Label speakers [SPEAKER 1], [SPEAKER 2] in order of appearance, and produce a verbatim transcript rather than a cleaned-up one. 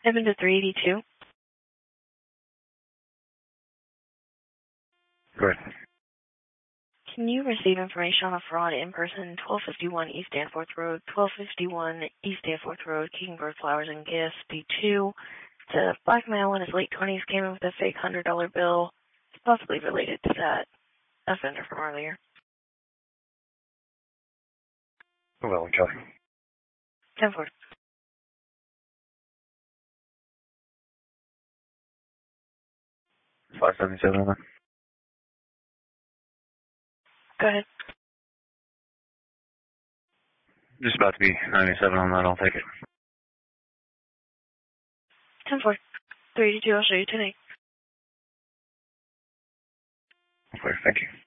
[SPEAKER 1] Seven to three eighty-two.
[SPEAKER 2] Go ahead.
[SPEAKER 1] Can you receive information on a fraud in person, twelve fifty-one East Danforth Road, twelve fifty-one East Danforth Road, Kingberg Flowers and Gifts, D two. It's a black male in his late twenties, came in with a fake one hundred dollar bill. It's possibly related to that offender from earlier.
[SPEAKER 2] Well, Kelly.
[SPEAKER 1] ten four.
[SPEAKER 2] five seventy-seven on that.
[SPEAKER 1] Go ahead.
[SPEAKER 2] Just about to be ninety-seven on that. I'll take it.
[SPEAKER 1] ten four. three eighty-two, I'll show you tonight.
[SPEAKER 2] Okay, thank you.